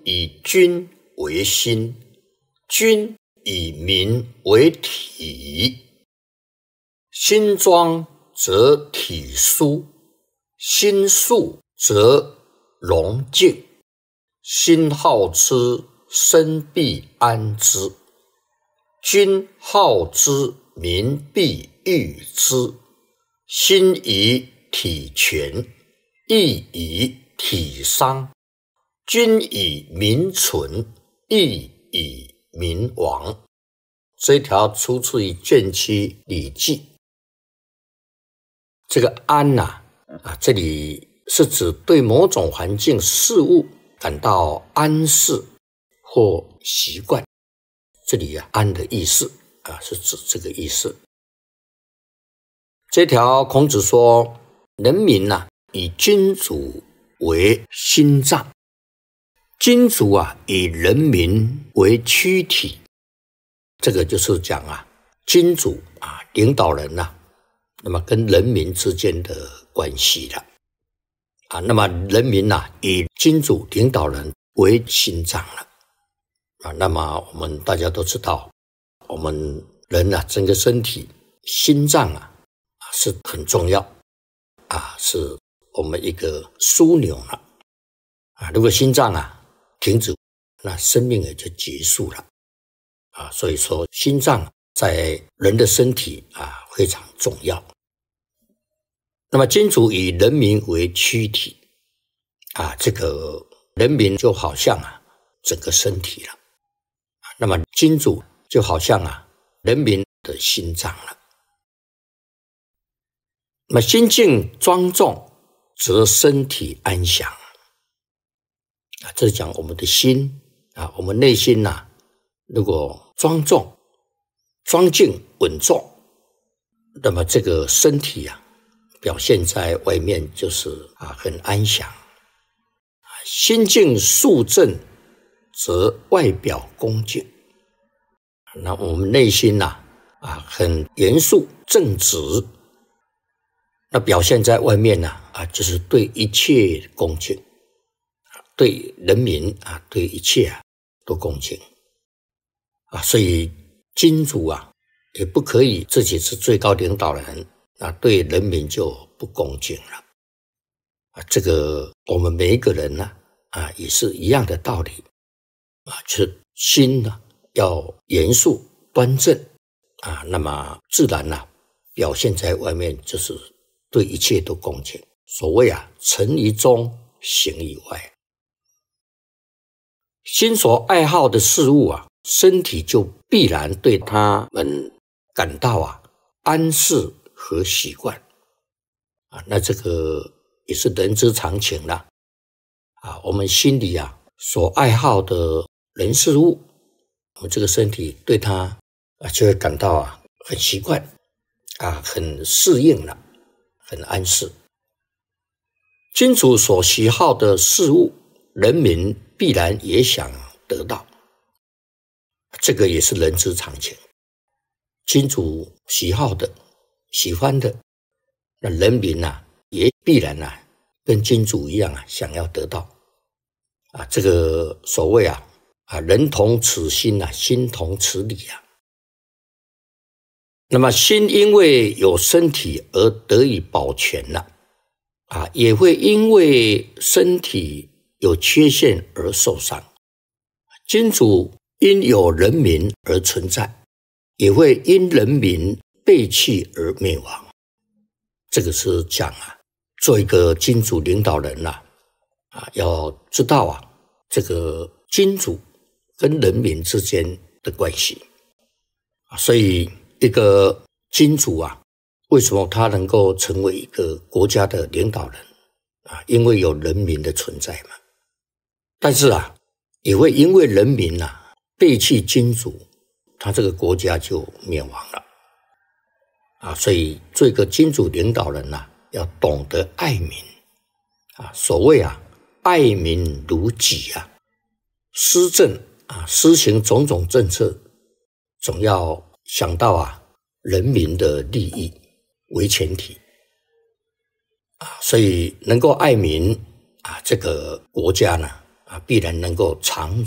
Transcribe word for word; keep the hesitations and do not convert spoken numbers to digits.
以君为心，君以民为体。心庄则体舒，心肃则容静。心好之，身必安之。君好之，民必欲之。心以体全，义以体伤。君以民存，义以民亡。这一条出自于卷七《礼记》。这个安呐、啊，啊，这里是指对某种环境事物感到安适或习惯。这里啊，安的意思啊，是指这个意思。这条孔子说，人民呐、啊，以君主为心脏，君主啊，以人民为躯体。这个就是讲啊，君主啊，领导人呐、啊。那么跟人民之间的关系了啊，那么人民呐、啊、以君主领导人为心脏了啊，那么我们大家都知道，我们人啊整个身体心脏啊是很重要啊，是我们一个枢纽了啊，如果心脏啊停止，那生命也就结束了啊，所以说心脏在人的身体啊非常重要。那么君主以人民为躯体啊，这个人民就好像啊整个身体了，那么君主就好像啊人民的心脏了。那么心境庄重，则身体安详啊，这是讲我们的心啊，我们内心呐、啊，如果庄重、庄静、稳重，那么这个身体啊表现在外面就是啊很安详。心境肃正，则外表恭敬。那我们内心呐 啊, 啊很严肃正直，那表现在外面呐 啊, 啊就是对一切恭敬，对人民啊对一切啊都恭敬啊，所以君主啊也不可以自己是最高领导人。那对人民就不恭敬了啊！这个我们每一个人呢啊，也是一样的道理啊，就是心呢要严肃端正啊，那么自然呢、啊、表现在外面就是对一切都恭敬。所谓啊，诚于中，行于外。心所爱好的事物啊，身体就必然对他们感到啊安适和习惯啊，那这个也是人之常情啦啊，我们心里啊所爱好的人事物，我们这个身体对它啊就会感到啊很习惯啊，很适应了，很安适。君主所喜好的事物，人民必然也想得到，这个也是人之常情。君主喜好的喜欢的，那人民啊也必然啊跟君主一样啊想要得到啊，这个所谓啊啊人同此心啊，心同此理啊。那么心因为有身体而得以保全了啊，也会因为身体有缺陷而受伤。君主因有人民而存在，也会因人民背弃而灭亡。这个是讲啊，做一个君主领导人呐、啊，啊，要知道啊，这个君主跟人民之间的关系啊，所以一个君主啊，为什么他能够成为一个国家的领导人啊？因为有人民的存在嘛。但是啊，也会因为人民啊背弃君主，他这个国家就灭亡了啊。所以做一个君主领导人啊，要懂得爱民啊。所谓啊，爱民如己啊，施政啊，施行种种政策，总要想到啊人民的利益为前提啊。所以能够爱民啊，这个国家呢啊，必然能够长